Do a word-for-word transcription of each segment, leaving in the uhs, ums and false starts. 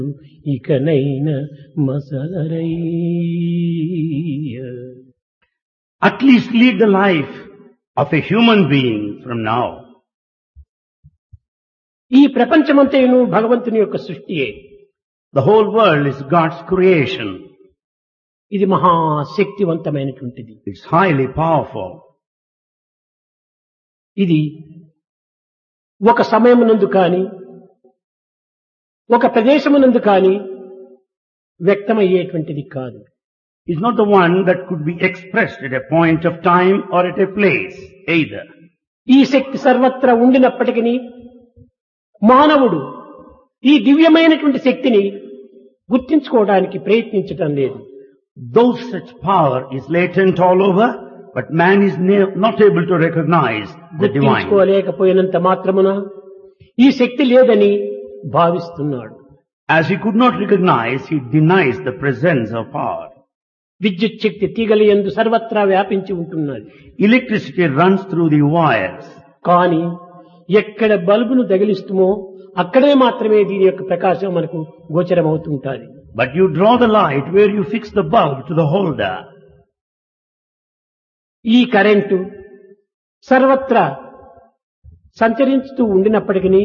ఇకనైన మసలరయ్య. At least lead the life of a human being from now. ఈ ప్రపంచమంతేను భగవంతుని యొక్క సృష్టియే. The whole world is God's creation. ఇది మహాశక్తివంతమైనటువంటిది. It's highly powerful. ఇది ఒక సమయమునందు కాని ఒక ప్రదేశమునందు కాని వ్యక్తమయ్యేటువంటిది కాదు. It's not the one that could be expressed at a point of time or at a place either. ఈ శక్తి సర్వత్రా ఉండినప్పటికీ మానవుడు ఈ దివ్యమైనటువంటి శక్తిని గుర్తించుకోవడానికి ప్రయత్నించటం లేదు. Though such power is latent all over, but man is ne- not able to recognize the divine. గుర్తించుకోలేకపోయినంత మాత్రమున ఈ శక్తి లేదని భావిస్తున్నాడు. As he could not recognize, he denies the presence of power. విద్యుత్ శక్తి తీగల యందు సర్వత్రా వ్యాపించి ఉంటున్నది. Electricity runs through the wires. కానీ ఎక్కడ బల్బును తగిలిస్తుమో అక్కడే మాత్రమే దీని యొక్క ప్రకాశం మనకు గోచరమవుతుంటాది. But you draw the light where you fix the bulb to the holder. ఈ కరెంటు సర్వత్రా సంచరిస్తూ ఉండినప్పటికీ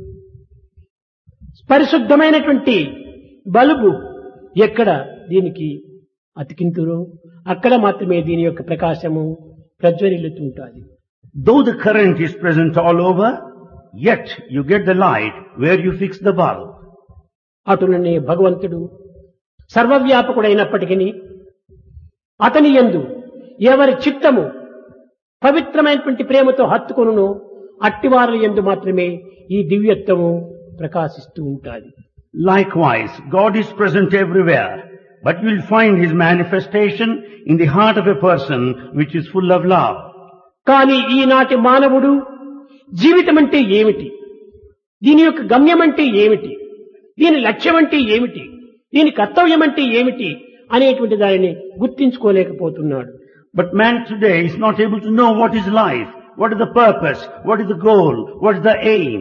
పరిశుద్ధమైనటువంటి బల్బు ఎక్కడ దీనికి అతికింతురో అక్కడ మాత్రమే దీని యొక్క ప్రకాశము ప్రజ్వరిల్లుతుంటాది. Though the current is present all over, yet you get the light where you fix the bulb. అటులనే భగవంతుడు సర్వవ్యాపకుడైనప్పటికీ అతని యందు ఎవరి చిత్తము పవిత్రమైనటువంటి ప్రేమతో హత్తుకొనునో అట్టివారుల యందు మాత్రమే ఈ దివ్యత్వము ప్రకాశిస్తూ ఉంటాది. Likewise, God is present everywhere, but you will find His manifestation in the heart of a person which is full of love. కానీ ఈనాటి మానవుడు జీవితం అంటే ఏమిటి, దీని యొక్క గమ్యం అంటే ఏమిటి, దీని లక్ష్యం అంటే ఏమిటి, దీని కర్తవ్యం అంటే ఏమిటి అనేటువంటి దానిని గుర్తించుకోలేకపోతున్నాడు. But man today is not able to know what is life, what is the purpose, what is the goal, what is the aim.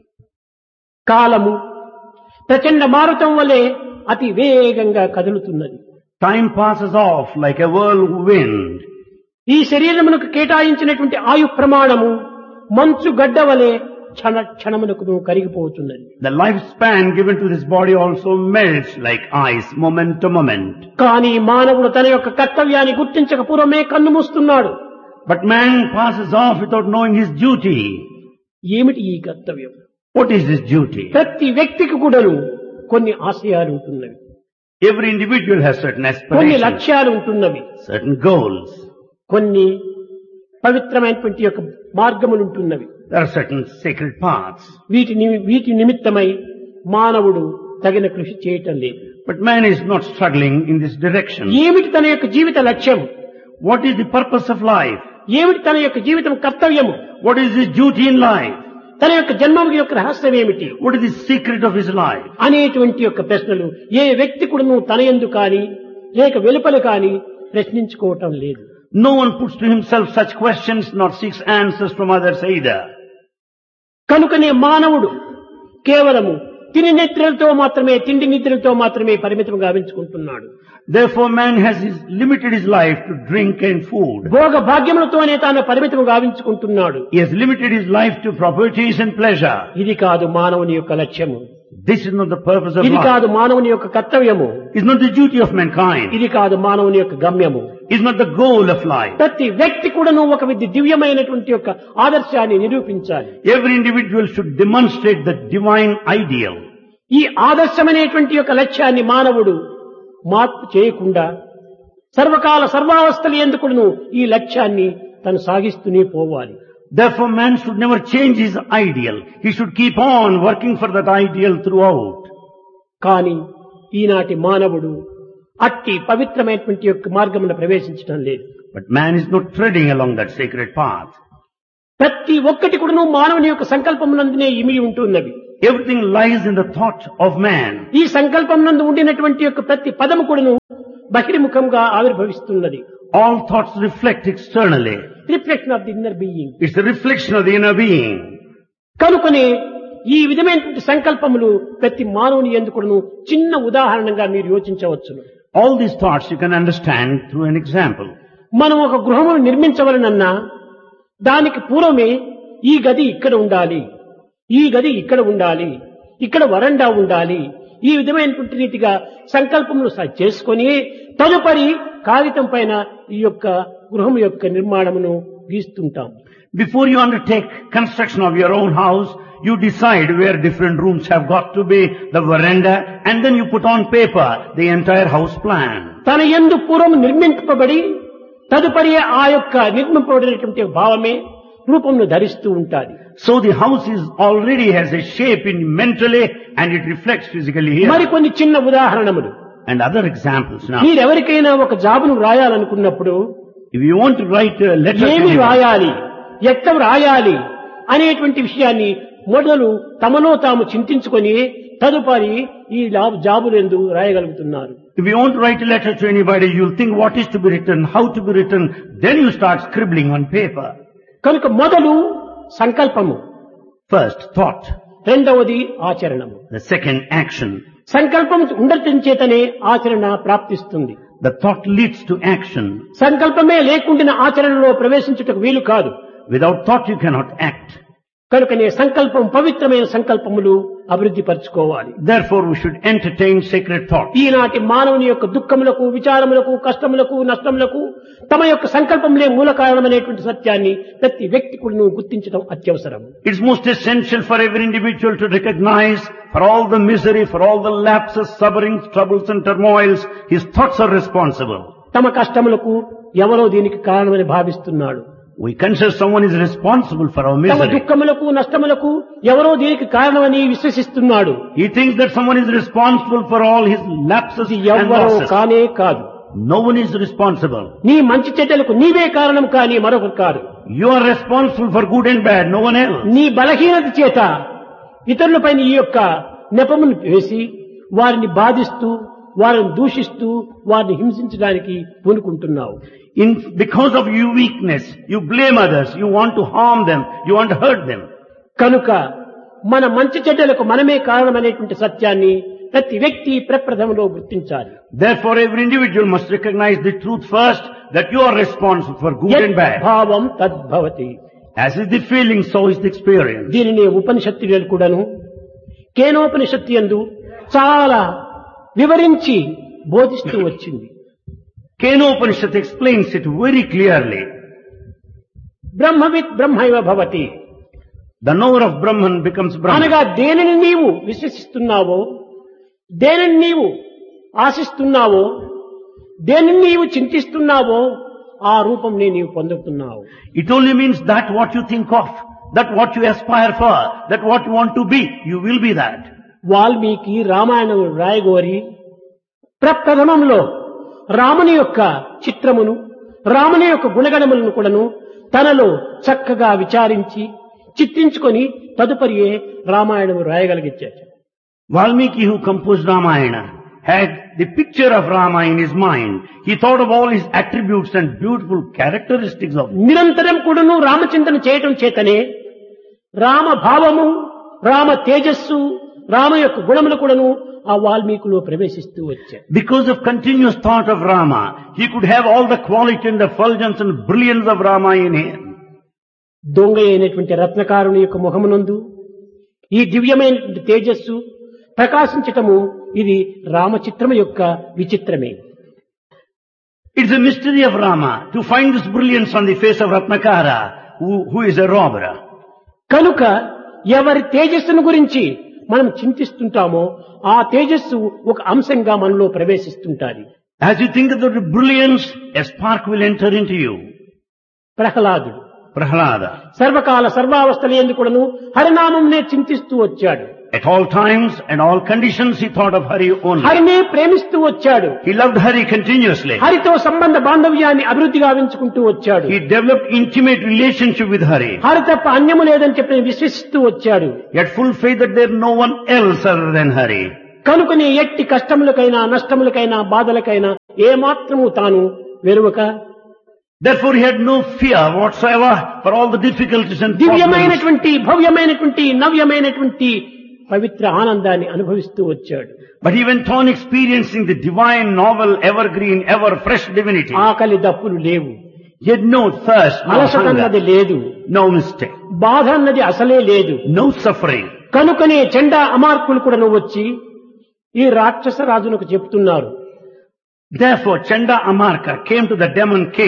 కాలము ప్రచండ మారుతం వలె అతి వేగంగా కదులుతున్నది. Time passes off like a whirlwind. ఈ శరీరమునకు కేటాయించినటువంటి ఆయు ప్రమాణము మంచు గడ్డ వలె క్షణ క్షణమునకు కరిగిపోతున్నది. The lifespan given to this body also melts like ice, moment to moment. కానీ మానవుడు తన యొక్క కర్తవ్యాన్ని గుర్తించక పూర్వమే కన్ను మూస్తున్నాడు. But man passes off without knowing his duty. ఏమిటి ఈ కర్తవ్యం? What is this duty? ప్రతి వ్యక్తికి కూడాను కొన్ని ఆశయాలు ఉంటున్నవి, Every individual has certain కొన్ని aspirations, లక్ష్యాలు ఉంటున్నవి, certain goals. కొన్ని పవిత్రమైనటువంటి యొక్క మార్గములు ఉంటున్నవి. There are certain sacred paths. వీటి ని- వీటి నిమిత్తమై మానవుడు తగిన కృషి చేయటం లేదు. But man is not struggling in this direction. ఏమిటి తన యొక్క జీవిత లక్ష్యం, What is the purpose of life? ఏమిటి తన యొక్క జీవితం కర్తవ్యము, What is his duty in life? తన యొక్క జన్మం యొక్క రహస్యం ఏమిటి What is the secret of his life? అనేటువంటి యొక్క ప్రశ్నలు ఏ వ్యక్తి కూడాను తన యందు కాని లేక వెలుపల కాని ప్రశ్నించుకోవటం లేదు. No one puts to himself such questions, nor seeks answers from others either. కనుకనే మానవుడు కేవలము తిని నిద్రలతో మాత్రమే తిండి నిద్రలతో మాత్రమే పరిమితం గావించుకుంటున్నాడు. Therefore man has his, limited his life to drink and food. భోగ భాగ్యములతోనే తాను పరిమితం గావించుకుంటున్నాడు. He has limited his life to properties and pleasure. ఇది కాదు మానవుని యొక్క లక్ష్యము, This is not the purpose of ఇది life. కాదు మానవుని యొక్క కర్తవ్యము, It's not the duty of mankind. ఇది కాదు మానవుని యొక్క గమ్యము. It's not the goal of life. ప్రతి వ్యక్తి కూడాను ఒక విధి దివ్యమైనటువంటి యొక్క ఆదర్శాన్ని నిరూపించాలి. Every individual should demonstrate the divine ideal. ఈ ఆదర్శమైనటువంటి యొక్క లక్ష్యాన్ని మానవుడు మార్పు చేయకుండా సర్వకాల సర్వావస్థలు ఎందుకును ఈ లక్ష్యాన్ని తను సాగిస్తూనే పోవాలి. Therefore man should never change his ideal. He should keep on working for that ideal throughout. కానీ ఈనాటి మానవుడు అట్టి పవిత్రమైనటువంటి యొక్క మార్గమున ప్రవేశించడం లేదు. But man is not treading along that sacred path. ప్రతి ఒక్కటి కూడాను మానవుని యొక్క సంకల్పమునందునే ఇమిడి ఉంటున్నవి. Everything lies in the thought of man. ఈ సంకల్పం నందు ఉండినటువంటి యొక్క ప్రతి పదము కూడాను బహిర్ముఖంగా ఆవిర్భవిస్తున్నది. All thoughts reflect externally. Reflection of the inner being. It's the reflection of the inner being. కనుకనే ఈ విధమైనటువంటి సంకల్పములు ప్రతి మానవుని ఎందుకును చిన్న ఉదాహరణగా మీరు యోచించవచ్చును. All these thoughts you can understand through an example. మనం ఒక గృహమును నిర్మించవలనన్నా దానికి పూర్వమే ఈ గది ఇక్కడ ఉండాలి, ఈ గది ఇక్కడ ఉండాలి, ఇక్కడ వరండా ఉండాలి, ఈ విధమైనటువంటి రీతిగా సంకల్పములు చేసుకొని తదుపరి కాగితం పైన ఈ యొక్క గృహం యొక్క నిర్మాణమును గీస్తుంటాం. Before you undertake construction of your own house, you decide where different rooms have got to be, the veranda, and then you put on paper the entire house plan. తన యందు పూర్వం నిర్మింపబడి తదుపరి ఆ యొక్క నిర్మింపబడినటువంటి భావమే రూపంను ధరిస్తూ ఉంటాది. So the house is already has a shape in mentally and it reflects physically here. మరికొన్ని చిన్న ఉదాహరణములు And other examples now. మీరెవరికైనా ఒక జాబును రాయాలనుకున్నప్పుడు If you want to write a letter to ఏమి anyone, రాయాలి, ఎట్లా రాయాలి అనేటువంటి విషయాన్ని మొదలు తమలో తాము చింతించుకొని తదుపరి ఈ జాబులందు రాయగలుగుతున్నారు. if you want to write a letter to anybody, you'll think what is to be written, how to be written, then you start scribbling on paper. కనుక మొదలు సంకల్పము, First, thought. రెండవది ఆచరణము. The second, action. సంకల్పం ఉండటం చేతనే ఆచరణ ప్రాప్తిస్తుంది. The thought leads to action. సంకల్పమే లేకుండా ఆచరణలో ప్రవేశించుటకు వీలు కాదు. Without thought you cannot act. కనుకనే సంకల్పం పవిత్రమైన సంకల్పములు అభివృద్ధి పరచుకోవాలి. Therefore we should entertain sacred thought. ఈనాటి మానవుని యొక్క దుఃఖములకు, విచారములకు, కష్టములకు, నష్టములకు తమ యొక్క సంకల్పములే మూల కారణమనేటువంటి సత్యాన్ని ప్రతి వ్యక్తి కూడా గుర్తించడం అత్యవసరం. It's most essential for every individual to recognize for all the misery, for all the lapses, sufferings, troubles and turmoils, his thoughts are responsible. తమ కష్టములకు ఎవరో దీనికి కారణమని భావిస్తున్నాడు. We consider someone is responsible for our తమ misery. దుఃఖములకు, నష్టములకు ఎవరో దీనికి కారణమని విశ్వసిస్తున్నాడు. He thinks that someone is responsible for all his lapses ఇది and ఎవరో losses. కానే కాదు. No one is responsible. నీ మంచి చెడ్డలకు నీవే కారణం కానీ మరొకరు కాదు. You are responsible for good and bad, no one else. నీ బలహీనత చేత ఇతరులపైన ఈ యొక్క నెపమును వేసి వారిని బాధిస్తూ, వారిని దూషిస్తూ, వారిని హింసించడానికి పూనుకుంటున్నావు. In, because of your weakness, you blame others, you want to harm them, you want to hurt them. కనుక మన మంచి చెడ్డలకు మనమే కారణమనేటువంటి సత్యాన్ని ప్రతి వ్యక్తి ప్రప్రథమలో గుర్తించాలి. Therefore every individual must recognize the truth first, that you are responsible for good and bad. భావం తద్భవతి. As is the feeling, so is the experience. దీనిని ఉపనిషత్తులు కూడాను కేనోపనిషత్తు యందు చాలా వివరించి బోధిస్తూ వచ్చింది. Kenopanishad explains it very clearly. బ్రహ్మవిత్ బ్రహ్మైవ Bhavati. The knower of Brahman becomes Brahman. అనగా దేనిని నీవు విశ్వసిస్తున్నావో, దేనిని నీవు ఆశిస్తున్నావో, దేనిని నీవు చింతిస్తున్నావో ఆ రూపంని నీవు పొందుతున్నావు. It only means that what you think of, that what you aspire for, that what you want to be, you will be that. Valmiki Ramayanam రాయగోరి ప్రప్రథమంలో రాముని యొక్క చిత్రమును, రాముని యొక్క గుణగణములను కూడాను తనలో చక్కగా విచారించి చిత్రించుకొని తదుపరియే రామాయణము రాయగలిగించాడు. Valmiki, who composed Ramayana, had the picture of Rama in his mind. He thought of all his attributes and beautiful characteristics of him. నిరంతరం కూడాను రామచింతన చేయటం చేతనే రామ భావము, రామ తేజస్సు, రామ యొక్క గుణములు కూడాను ఆ వాల్మీకులో ప్రవేశిస్తూ వచ్చాయి. Because of continuous thought of Rama, he could have all the quality and effulgence and brilliance of Rama in him. దొంగ అయినటువంటి రత్నకారుని యొక్క ముఖమునందు ఈ దివ్యమైనటువంటి తేజస్సు ప్రకాశించటము ఇది రామచిత్రము యొక్క విచిత్రమే. It's a mystery of Rama to find this brilliance on the face of Ratnakara, who, who is a robber. కనుక ఎవరి తేజస్సును గురించి మనం చింతిస్తుంటామో ఆ తేజస్సు ఒక అంశంగా మనలో ప్రవేశిస్తుంటాది. As you think of the brilliance, a spark will enter into you. ప్రహ్లాదుడు Prahlada. సర్వకాల సర్వావస్థల యందు కూడాను హరినామంనే చింతిస్తూ వచ్చాడు. At all times and all conditions he thought of Hari only. హరినే ప్రేమిస్తూ వచ్చాడు. He loved Hari continuously. హరితో సంబంధ బాంధవ్యాన్ని అభివృద్ధి గావించుకుంటూ వచ్చాడు. He developed intimate relationship with Hari. Hari తప్ప అన్యము లేదని చెప్పి విశ్వసిస్తూ వచ్చాడు. He had full faith that there is no one else other than Hari. కనుకనే ఎట్టి కష్టములకైనా, నష్టములకైనా, బాధలకైనా ఏమాత్రము తాను వెరువక Therefore he had no fear whatsoever for all the difficulties and problems. దివ్యమైనటువంటి భవ్యమైనటువంటి నవ్యమైనటువంటి పవిత్ర ఆనందాన్ని అనుభవిస్తూ వచ్చాడు. But he went on experiencing the divine, novel, evergreen, ever fresh divinity. ఆకలి దప్పులు లేవు, He had no thirst, no అలసట అన్నది hunger, లేదు, no mistake, బాధ అన్నది అసలే లేదు. no suffering. కనుకనే చెండా అమార్కులు కూడా నువ్వు వచ్చి ఈ రాక్షస రాజునకు చెప్తున్నారు, Therefore Chanda Amarka came to the demon king